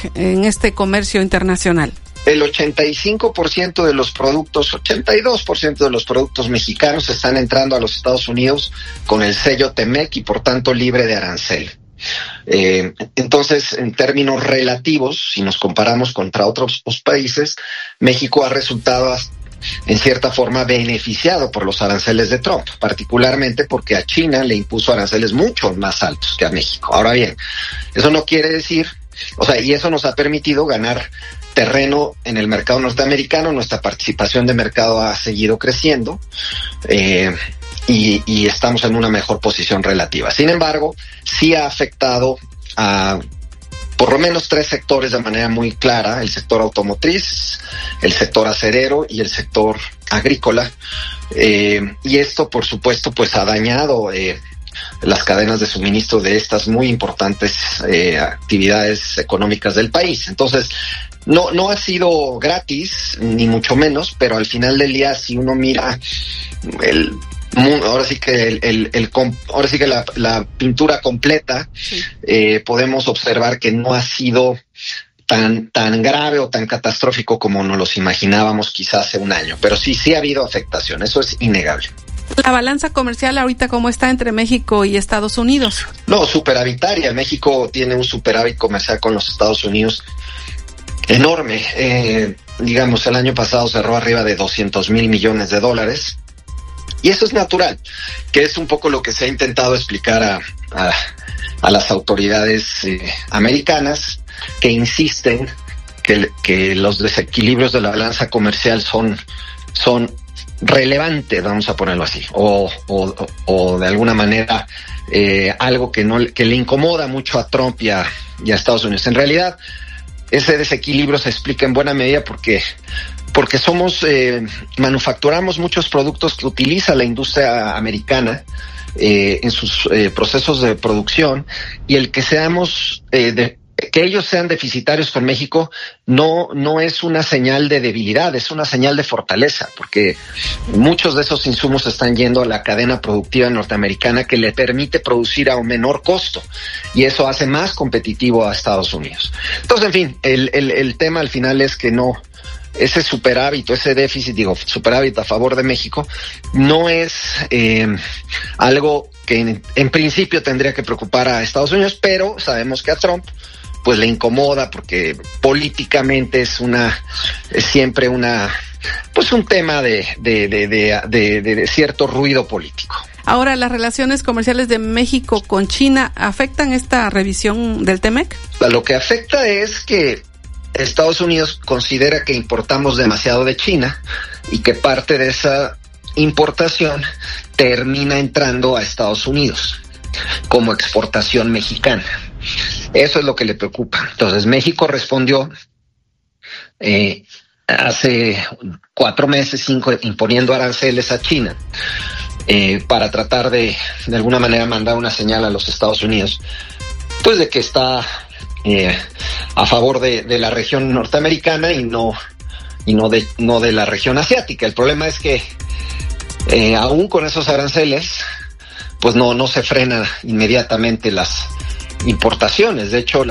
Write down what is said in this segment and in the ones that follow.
TEMEC en este comercio internacional? El 85% de los productos, 82% de los productos mexicanos están entrando a los Estados Unidos con el sello TEMEC y por tanto libre de arancel. Entonces, en términos relativos, si nos comparamos contra otros países, México ha resultado en cierta forma beneficiado por los aranceles de Trump, particularmente porque a China le impuso aranceles mucho más altos que a México. Ahora bien, eso no quiere decir, y eso nos ha permitido ganar terreno en el mercado norteamericano. Nuestra participación de mercado ha seguido creciendo y estamos en una mejor posición relativa. Sin embargo, sí ha afectado a por lo menos 3 sectores de manera muy clara: el sector automotriz, el sector acerero y el sector agrícola. Y esto, por supuesto, pues ha dañado las cadenas de suministro de estas muy importantes actividades económicas del país. Entonces, no ha sido gratis, ni mucho menos, pero al final del día, si uno mira ahora sí que la pintura completa, sí, podemos observar que no ha sido tan grave o tan catastrófico como nos los imaginábamos quizás hace un año, pero sí ha habido afectación, eso es innegable. ¿La balanza comercial ahorita cómo está entre México y Estados Unidos? No, superavitaria. México tiene un superávit comercial con los Estados Unidos enorme. Digamos, el año pasado cerró arriba de $200 mil millones. Y eso es natural, que es un poco lo que se ha intentado explicar a las autoridades americanas, que insisten que los desequilibrios de la balanza comercial son relevantes, vamos a ponerlo así, o de alguna manera algo que le incomoda mucho a Trump y a Estados Unidos. En realidad, ese desequilibrio se explica en buena medida porque manufacturamos muchos productos que utiliza la industria americana en sus procesos de producción, y el que que ellos sean deficitarios con México no es una señal de debilidad, es una señal de fortaleza, porque muchos de esos insumos están yendo a la cadena productiva norteamericana, que le permite producir a un menor costo, y eso hace más competitivo a Estados Unidos. Entonces, en fin, el tema al final es que ese superávit, ese déficit, superávit a favor de México, no es algo que en principio tendría que preocupar a Estados Unidos, pero sabemos que a Trump pues le incomoda, porque políticamente es siempre un tema de cierto ruido político. Ahora, ¿las relaciones comerciales de México con China afectan esta revisión del TEMEC? Lo que afecta es que Estados Unidos considera que importamos demasiado de China y que parte de esa importación termina entrando a Estados Unidos como exportación mexicana. Eso es lo que le preocupa. Entonces, México respondió hace 4 meses, 5, imponiendo aranceles a China para tratar de alguna manera mandar una señal a los Estados Unidos, pues de que está a favor de la región norteamericana y no de la región asiática. El problema es que aún con esos aranceles, pues no se frenan inmediatamente las importaciones. De hecho,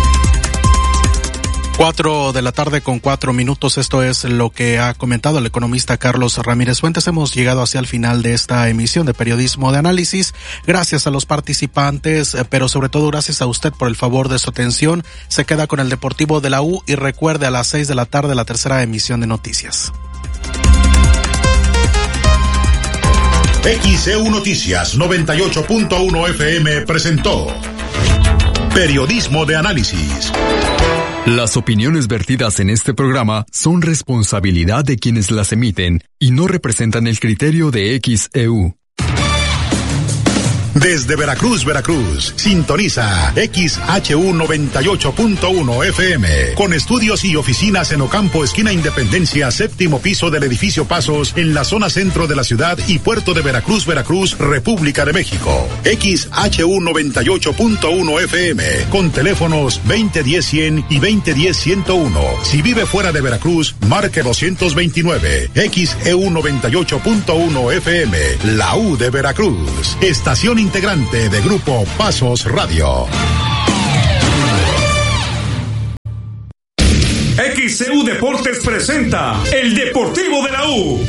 4 de la tarde con 4 minutos. Esto es lo que ha comentado el economista Carlos Ramírez Fuentes. Hemos llegado hacia el final de esta emisión de Periodismo de Análisis. Gracias a los participantes, pero sobre todo gracias a usted por el favor de su atención. Se queda con el Deportivo de la U y recuerde, a las 6 de la tarde la tercera emisión de noticias. XEU Noticias 98.1 FM presentó Periodismo de Análisis. Las opiniones vertidas en este programa son responsabilidad de quienes las emiten y no representan el criterio de XEU. Desde Veracruz, sintoniza XHU 98.1 FM, con estudios y oficinas en Ocampo, esquina Independencia, 7º piso del edificio Pasos, en la zona centro de la ciudad y puerto de Veracruz, República de México. XHU 98.1 FM, con teléfonos 2010-100 y 2010-101. Si vive fuera de Veracruz, marque 229. XEU 98.1 FM, la U de Veracruz. Estación integrante de Grupo Pasos Radio. XCU Deportes presenta El Deportivo de la U.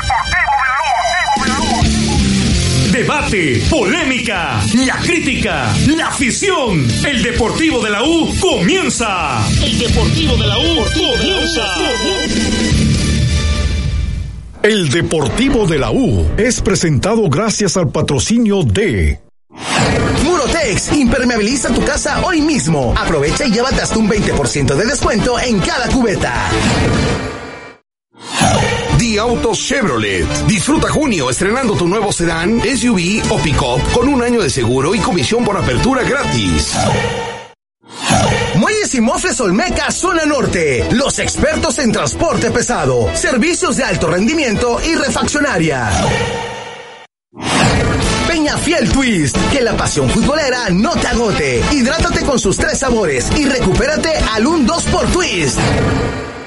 Debate, polémica, la crítica, la afición. El Deportivo de la U comienza. El Deportivo de la U comienza. El Deportivo de la U es presentado gracias al patrocinio de Murotex, impermeabiliza tu casa hoy mismo. Aprovecha y llévate hasta un 20% de descuento en cada cubeta. The Autos Chevrolet. Disfruta junio estrenando tu nuevo sedán, SUV o pick-up con un año de seguro y comisión por apertura gratis. Muelles y Mofles Olmeca, zona norte. Los expertos en transporte pesado, servicios de alto rendimiento y refaccionaria. Peñafiel Twist, que la pasión futbolera no te agote. Hidrátate con sus 3 sabores y recupérate al 1-2 por Twist.